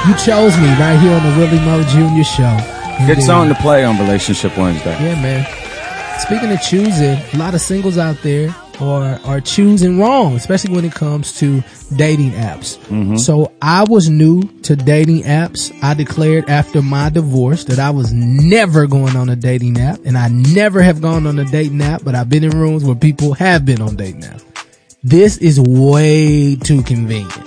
You chose me right here on the Willie Mo Jr. Show. Good song to play on Relationship Wednesday. Yeah, man. Speaking of choosing, a lot of singles out there are choosing wrong, especially when it comes to dating apps. Mm-hmm. So I was new to dating apps. I declared after my divorce that I was never going on a dating app, and I never have gone on a dating app, but I've been in rooms where people have been on dating apps. This is way too convenient.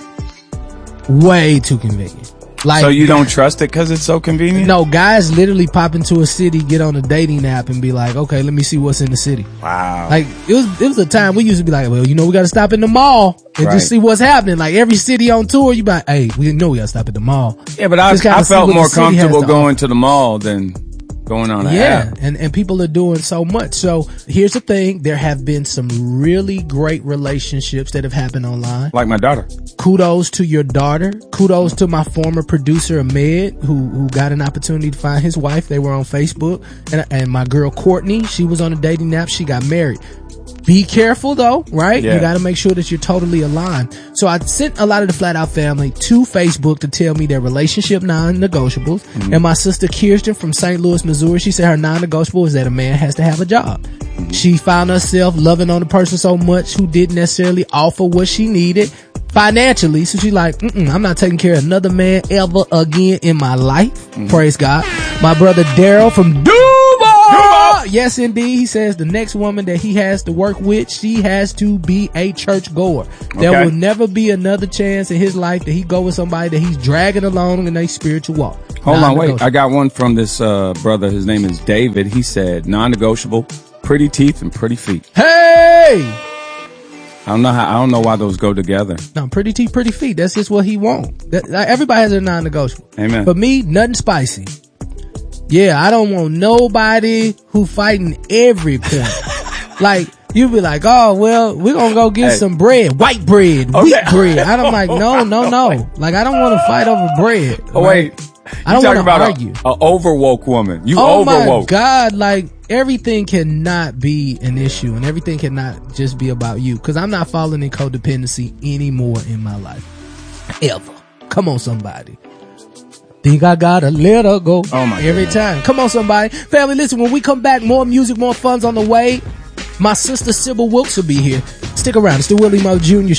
Way too convenient. Like, so you don't trust it because it's so convenient? No, guys literally pop into a city, get on a dating app, and be like, okay, let me see what's in the city. Wow. Like, it was a time we used to be like, well, we got to stop in the mall and just see what's happening. Like, every city on tour, you be like, hey, we know we got to stop at the mall. Yeah, but I felt more comfortable going to the mall than going on an app. And people are doing so much. So here's the thing. There have been some really great relationships that have happened online. Like my daughter. Kudos to your daughter. Kudos to my former producer, Ahmed, who got an opportunity to find his wife. They were on Facebook. And my girl, Courtney, she was on a dating app. She got married. Be careful though, right? Yeah. You gotta make sure that you're totally aligned. So I sent a lot of the Flat Out family to Facebook to tell me their relationship non-negotiables. Mm-hmm. And my sister Kirsten from St. Louis, Missouri, she said her non-negotiable is that a man has to have a job. Mm-hmm. She found herself loving on the person so much who didn't necessarily offer what she needed financially. So she's like, I'm not taking care of another man ever again in my life. Mm-hmm. Praise God. My brother Daryl from yes, indeed. He says the next woman that he has to work with, she has to be a church goer. Okay. There will never be another chance in his life that he go with somebody that he's dragging along in their spiritual walk. Hold on, wait. I got one from this brother. His name is David. He said non-negotiable, pretty teeth and pretty feet. Hey! I don't know why those go together. No, pretty teeth, pretty feet. That's just what he wants. Everybody has a non-negotiable. Amen. For me, nothing spicy. Yeah, I don't want nobody who fighting every point. Like, you be like, oh, well, we're gonna go get some bread, white bread, wheat bread. And I'm like, no. Like, I don't want to fight over bread. Oh, right? wait. I don't want to argue. A overwoke woman. You overwoke. Oh my God, like, everything cannot be an issue and everything cannot just be about you. Cause I'm not falling in codependency anymore in my life. Ever. Come on, somebody. Think I gotta let her go. Oh my Every time. Come on, somebody. Family, listen, when we come back, more music, more fun's on the way. My sister Sybil Wilkes will be here. Stick around. It's the Willie Mo Jr.